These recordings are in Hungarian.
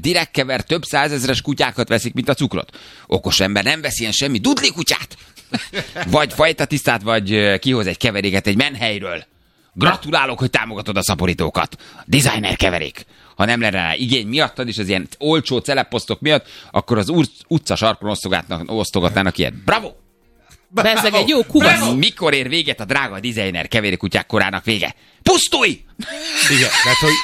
direkt kever, több százezres kutyákat veszik, mint a cukrot. Okos ember nem vesz ilyen semmi dudli kutyát. Vagy fajtatisztát, vagy kihoz egy keveréket egy menhelyről. Gratulálok, hogy támogatod a szaporítókat. Designer keverék. Ha nem lenne rá igény miattad, és az ilyen olcsó celebposztok miatt, akkor az utca sarkon osztogatnának ilyet. Bravo! Bezzeg egy jó kuvasz. Mikor ér véget a drága designer keverékutyák korának vége? Pusztulj! Igen, tehát, hogy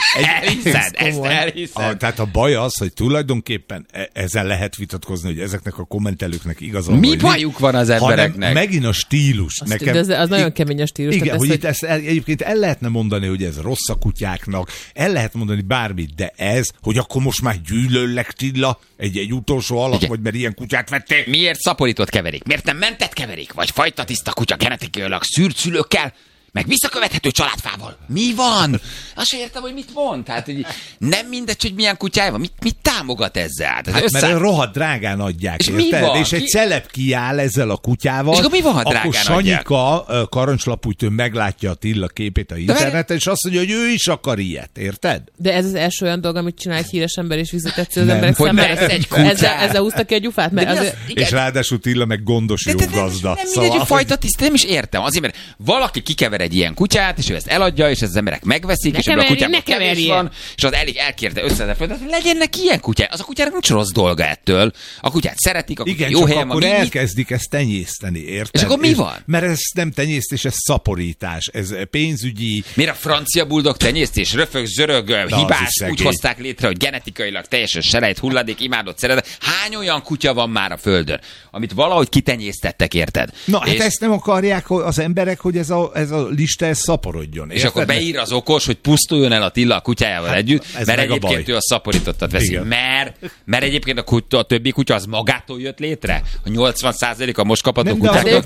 Ezt elhiszed. Tehát a baj az, hogy tulajdonképpen ezzel lehet vitatkozni, hogy ezeknek a kommentelőknek igazol. Mi bajuk van az embereknek? Megint a stílus. Nekem, az nagyon kemény a stílus. Igen, hogy ezt, itt ezt egyébként el lehetne mondani, hogy ez rossz a kutyáknak, el lehet mondani bármit, de ez, hogy akkor most már gyűlöllek Tilla, egy utolsó alak, vagy mert ilyen kutyát vettél. Miért szaporított keverék? Miért nem mentett keverék? Vagy fajtatiszta kutya genetikailag szűrt szülőkkel? Meg visszakövethető családfával. Mi van? Azt sem értem, hogy mit mond. Tehát, hogy nem mindegy, hogy milyen kutyája van. Mit támogat ezzel? Hát mert rohadt drágán adják. És mi van? És egy celeb kiáll ezzel a kutyával. És akkor mi van, ha drágán akkor Sanyika Karancslapújtől meglátja a Tilla képét a interneten, és azt mondja, hogy ő is akar ilyet. Érted? De ez az első olyan dolog, amit csinál egy híres ember, és visszatetsző az emberek hogy számára. Ezzel húzta ki a gyufát? Mert és ráadásul Tilla meg gondos jó gazda. Nem mindegy, hogy fajtatiszta, nem is értem. Azért, mert valaki kikever egy ilyen kutyát, és ő ezt eladja, és az emberek megveszik, és ebből a kutyában kevés van, és az elég elkérte 500 000 hogy legyen neki ilyen kutya. Az a kutyának nincs rossz dolga ettől. A kutyát szeretik, a kutya igen, jó helyen van. Igen, elkezdik ezt tenyészteni, érted? És akkor mi van? Mert ez nem tenyésztés, ez szaporítás, ez pénzügyi. Miért a francia buldog tenyésztés? Röfög, zörög, hibás, úgy hozták létre, hogy genetikailag teljesen selejt, hulladék, imádott szeretet. Hány olyan kutya van már a földön, amit valahogy kitenyésztettek, érted? Na, hát ezt nem akarják az emberek, hogy ez a lista szaporodjon. És akkor beír az okos, hogy pusztuljon el a Tilla a kutyájával együtt, mert egyébként ő a szaporítottat veszi. Mert egyébként a többi kutya az magától jött létre? A 80% a most kapható kutyáknak. De ők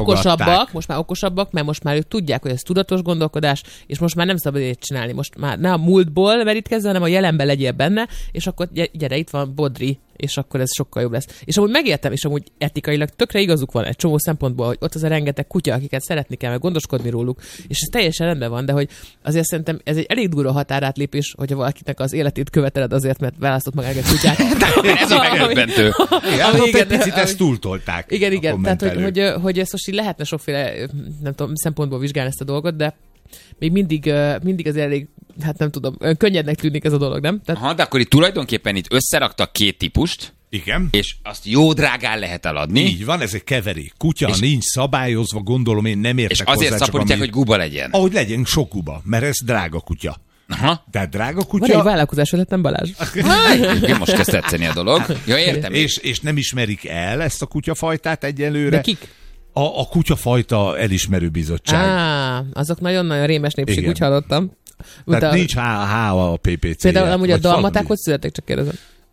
most már okosabbak, mert most már ők tudják, hogy ez tudatos gondolkodás, és most már nem szabad ilyet csinálni. Most már ne a múltból merítkezz, hanem a jelenben legyél benne, és akkor gyere, itt van Bodri, és akkor ez sokkal jobb lesz. És amúgy megértem, és amúgy etikailag tökre igazuk van egy csomó szempontból, hogy ott az a rengeteg kutya, akiket szeretni kell, meg gondoskodni róluk, és ez teljesen rendben van, de hogy azért szerintem ez egy elég durva határátlépés, hogyha valakinek az életét követeled azért, mert választott magának egy kutyát. Ez a megdöbbentő. Egy picit ezt túltolták. Igen, tehát hogy ezt most így lehetne sokféle, nem tudom, szempontból vizsgálni ezt a dolgot, de még mindig az elég, hát nem tudom, könnyednek tűnik ez a dolog, nem? Tehát... Aha, de akkor itt tulajdonképpen itt összeraktak két típust, igen. És azt jó drágán lehet eladni. Így van, ez egy keverék. Kutya nincs szabályozva, gondolom én nem értek hozzá. És azért szaporítják, hogy guba legyen. Ahogy legyen sok guba, mert ez drága kutya. Aha. Tehát drága kutya. Van egy vállalkozás ötletem, Balázs. Most kezd tetszeni a dolog. Ja, értem. És nem ismerik el ezt a kutyafajtát egyelőre. De kik? A kutyafajta elismerő bizottság. Azok nagyon-nagyon rémes népség, úgy hallottam. Tehát nincs H a PPC. Például amúgy a dalmaták hogy születtek, csak kérdezem.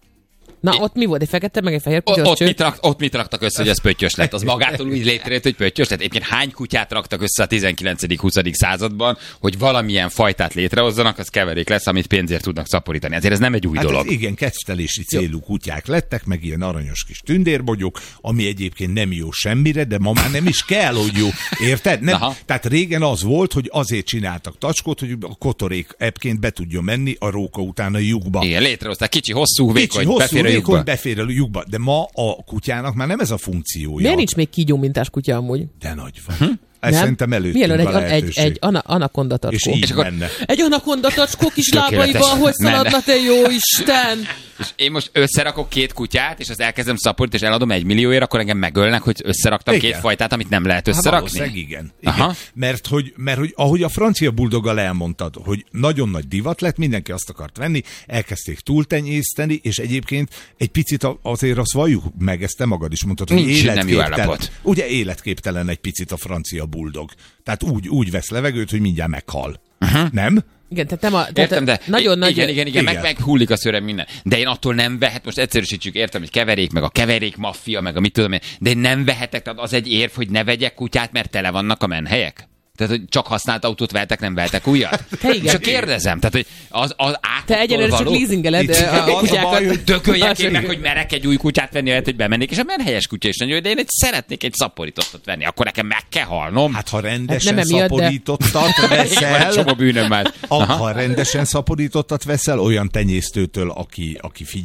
Na, ott mi volt? Egy fekete, meg egy fehér kutya? Ott mit raktak össze, hogy ez pöttyös lett? Az magától úgy létrejött, hogy pöttyös lett. Egyébként hány kutyát raktak össze a 19.-20. században, hogy valamilyen fajtát létrehozzanak, az keverék lesz, amit pénzért tudnak szaporítani. Ezért ez nem egy új dolog. Igen, kedvtelési célú kutyák lettek, meg ilyen aranyos kis tündérbogyók, ami egyébként nem jó semmire, de ma már nem is kell, hogy jó. Érted? Nem. Tehát régen az volt, hogy azért csináltak tacskót, hogy a kotorék ebbként be tudjon menni a róka után a lyukba. Igen, létrehozták kicsi, hosszú, vékony, befér a lyukba. De ma a kutyának már nem ez a funkciója. Miért nincs még kígyó mintás kutya amúgy? De nagy van. Ezt szerintem előttünk a lehetőség. Egy anakonda tacskó. És menne. Egy anakonda tacskó kis lábaival, hogy szaladna, te jó Isten! És én most összerakok két kutyát, és az elkezdem szaporítani, és eladom 1 millióért, akkor engem megölnek, hogy összeraktam két fajtát, amit nem lehet összerakni? Igen. Mert hogy ahogy a francia buldoggal elmondtad, hogy nagyon nagy divat lett, mindenki azt akart venni, elkezdték túltenyészteni, és egyébként egy picit azért azt valljuk meg, ezt te magad is mondtad, hogy életképtelen. Ugye életképtelen egy picit a francia buldog. Tehát úgy vesz levegőt, hogy mindjárt meghal. Nem? Igen, tehát értem, de nagyon nagy... Igen. Meghullik a szőrem minden. De én attól nem most egyszerűsítsük, értem, hogy keverék, meg a keverék maffia, meg a mit tudom én, de én nem vehetek, tehát az egy érv, hogy ne vegyek kutyát, mert tele vannak a menhelyek? Tehát, hogy csak használt autót vehetek, nem vehetek újat? Csak kérdezem, tehát, hogy az te egyelőre csak leasingeled a kutyákat. Tököljek én meg, hogy merek egy új kutyát venni, lehet, hogy bemennék, és a menhelyes kutya is nagyon jó, de én szeretnék egy szaporítottat venni, akkor nekem meg kell halnom. Hát ha rendesen szaporítottat veszel, csomó bűnöm már. Ha rendesen szaporítottat veszel, olyan tenyésztőtől, aki figyel